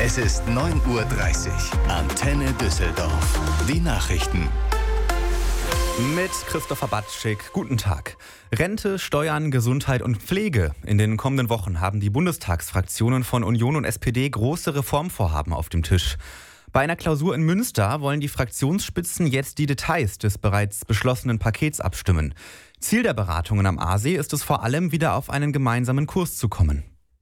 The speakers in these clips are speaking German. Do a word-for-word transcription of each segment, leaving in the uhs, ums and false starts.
Es ist neun Uhr dreißig. Antenne Düsseldorf. Die Nachrichten. Mit Christopher Batschik. Guten Tag. Rente, Steuern, Gesundheit und Pflege. In den kommenden Wochen haben die Bundestagsfraktionen von Union und S P D große Reformvorhaben auf dem Tisch. Bei einer Klausur in Münster wollen die Fraktionsspitzen jetzt die Details des bereits beschlossenen Pakets abstimmen. Ziel der Beratungen am Aasee ist es vor allem, wieder auf einen gemeinsamen Kurs zu kommen.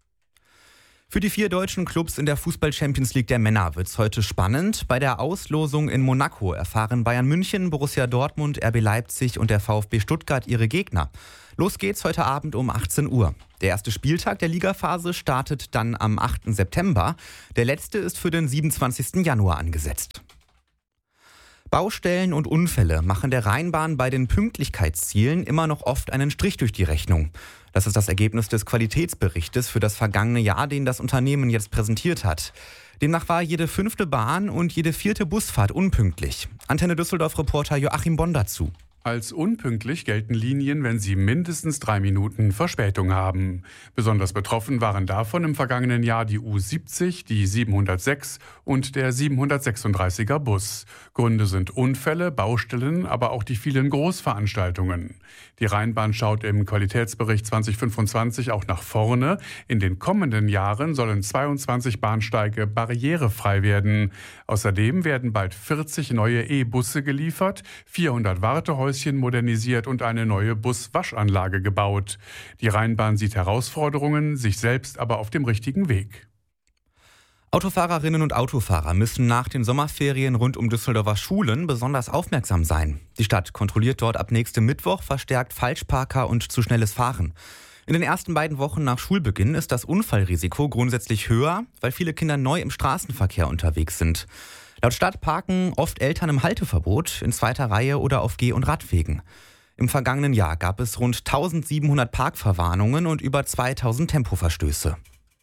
Für die vier deutschen Clubs in der Fußball-Champions League der Männer wird es heute spannend. Bei der Auslosung in Monaco erfahren Bayern München, Borussia Dortmund, R B Leipzig und der VfB Stuttgart ihre Gegner. Los geht's heute Abend um achtzehn Uhr. Der erste Spieltag der Ligaphase startet dann am achten September. Der letzte ist für den siebenundzwanzigsten Januar angesetzt. Baustellen und Unfälle machen der Rheinbahn bei den Pünktlichkeitszielen immer noch oft einen Strich durch die Rechnung. Das ist das Ergebnis des Qualitätsberichtes für das vergangene Jahr, den das Unternehmen jetzt präsentiert hat. Demnach war jede fünfte Bahn und jede vierte Busfahrt unpünktlich. Antenne Düsseldorf-Reporter Joachim Bonn dazu. Als unpünktlich gelten Linien, wenn sie mindestens drei Minuten Verspätung haben. Besonders betroffen waren davon im vergangenen Jahr die U siebzig, die siebenhundertsechs und der siebenhundertsechsunddreißiger Bus. Gründe sind Unfälle, Baustellen, aber auch die vielen Großveranstaltungen. Die Rheinbahn schaut im Qualitätsbericht zwanzig fünfundzwanzig auch nach vorne. In den kommenden Jahren sollen zweiundzwanzig Bahnsteige barrierefrei werden. Außerdem werden bald vierzig neue E-Busse geliefert, vierhundert Wartehäuser modernisiert und eine neue Buswaschanlage gebaut. Die Rheinbahn sieht Herausforderungen, sich selbst aber auf dem richtigen Weg. Autofahrerinnen und Autofahrer müssen nach den Sommerferien rund um Düsseldorfer Schulen besonders aufmerksam sein. Die Stadt kontrolliert dort ab nächstem Mittwoch verstärkt Falschparker und zu schnelles Fahren. In den ersten beiden Wochen nach Schulbeginn ist das Unfallrisiko grundsätzlich höher, weil viele Kinder neu im Straßenverkehr unterwegs sind. Laut Stadt parken oft Eltern im Halteverbot, in zweiter Reihe oder auf Geh- und Radwegen. Im vergangenen Jahr gab es rund eintausendsiebenhundert Parkverwarnungen und über zweitausend Tempoverstöße.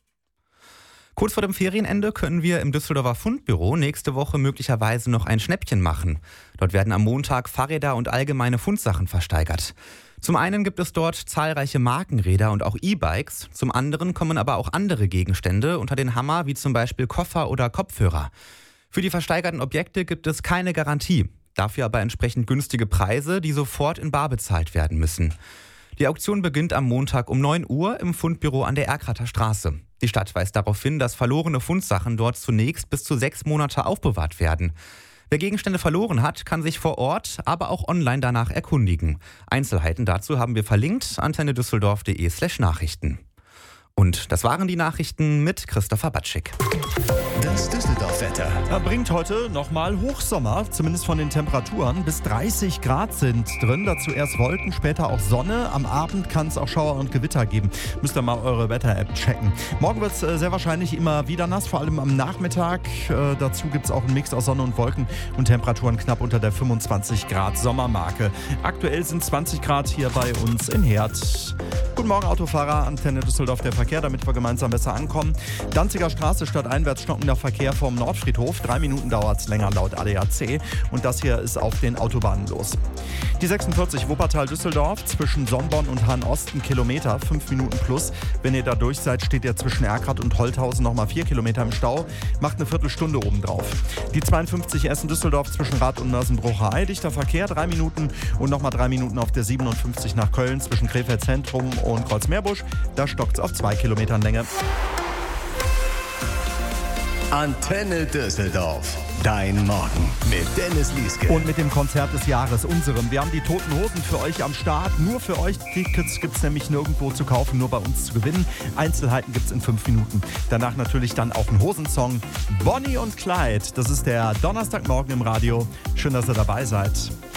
Kurz vor dem Ferienende können wir im Düsseldorfer Fundbüro nächste Woche möglicherweise noch ein Schnäppchen machen. Dort werden am Montag Fahrräder und allgemeine Fundsachen versteigert. Zum einen gibt es dort zahlreiche Markenräder und auch E-Bikes. Zum anderen kommen aber auch andere Gegenstände unter den Hammer, wie zum Beispiel Koffer oder Kopfhörer. Für die versteigerten Objekte gibt es keine Garantie, dafür aber entsprechend günstige Preise, die sofort in bar bezahlt werden müssen. Die Auktion beginnt am Montag um neun Uhr im Fundbüro an der Erkrater Straße. Die Stadt weist darauf hin, dass verlorene Fundsachen dort zunächst bis zu sechs Monate aufbewahrt werden. Wer Gegenstände verloren hat, kann sich vor Ort, aber auch online danach erkundigen. Einzelheiten dazu haben wir verlinkt, antennedüsseldorf.de slash Nachrichten. Und das waren die Nachrichten mit Christopher Batschik. Das Düsseldorf-Wetter. Er bringt heute nochmal Hochsommer, zumindest von den Temperaturen. Bis dreißig Grad sind drin, dazu erst Wolken, später auch Sonne. Am Abend kann es auch Schauer und Gewitter geben. Müsst ihr mal eure Wetter-App checken. Morgen wird es äh, sehr wahrscheinlich immer wieder nass, vor allem am Nachmittag. Äh, dazu gibt es auch einen Mix aus Sonne und Wolken und Temperaturen knapp unter der fünfundzwanzig Grad Sommermarke. Aktuell sind zwanzig Grad hier bei uns in Herd. Guten Morgen Autofahrer, Antenne Düsseldorf der Verkehr, damit wir gemeinsam besser ankommen. Danziger Straße statt einwärts stockender Verkehr vom Nordfriedhof. Drei Minuten dauert es länger laut A D A C. Und das hier ist auf den Autobahnen los. Die sechsundvierzig Wuppertal-Düsseldorf zwischen Sonnborn und Hahn-Osten Kilometer, fünf Minuten plus. Wenn ihr da durch seid, steht ihr zwischen Erkrath und Holthausen nochmal vier Kilometer im Stau. Macht eine Viertelstunde obendrauf. Die zweiundfünfzig Essen-Düsseldorf zwischen Rath und Mörsen-Brucher-Ei. Dichter Verkehr, drei Minuten und nochmal drei Minuten auf der siebenundfünfzig nach Köln zwischen Krefeld Zentrum und Kreuzmeerbusch. Da stockt es auf zwei Kilometern Länge. Antenne Düsseldorf. Dein Morgen mit Dennis Lieske. Und mit dem Konzert des Jahres, unserem. Wir haben die Toten Hosen für euch am Start. Nur für euch. Tickets gibt es nämlich nirgendwo zu kaufen, nur bei uns zu gewinnen. Einzelheiten gibt es in fünf Minuten. Danach natürlich dann auch ein Hosensong. Bonnie und Clyde. Das ist der Donnerstagmorgen im Radio. Schön, dass ihr dabei seid.